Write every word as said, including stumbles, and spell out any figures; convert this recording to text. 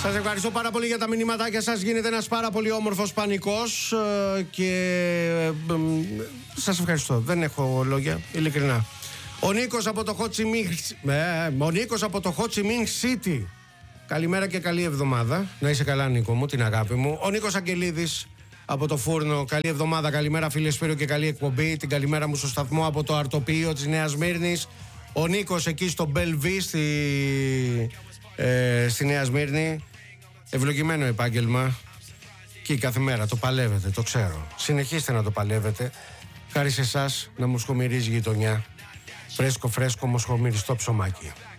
Σας ευχαριστώ πάρα πολύ για τα μηνύματάκια σας. Γίνεται ένας πάρα πολύ όμορφος πανικός και σας ευχαριστώ. Δεν έχω λόγια, ειλικρινά. Ο Νίκος από το Ho Chi Minh, ε, ο Νίκος από το Ho Chi Minh City. Καλημέρα και καλή εβδομάδα. Να είσαι καλά, Νίκο μου, την αγάπη μου. Ο Νίκος Αγγελίδης από το Φούρνο. Καλή εβδομάδα, καλημέρα φίλε Σπύρο και καλή εκπομπή. Την καλημέρα μου στο σταθμό από το Αρτοπείο της Νέας Σμύρνης. Ο Νίκος εκεί στο Μπελβί στη, ε, στη Νέα Σμύρνη. Ευλογημένο επάγγελμα και κάθε μέρα το παλεύετε, το ξέρω. Συνεχίστε να το παλεύετε. Χάρη σε εσάς να μου σχομυρίζει η γειτονιά. Φρέσκο φρέσκο μοσχομυριστό ψωμάκι.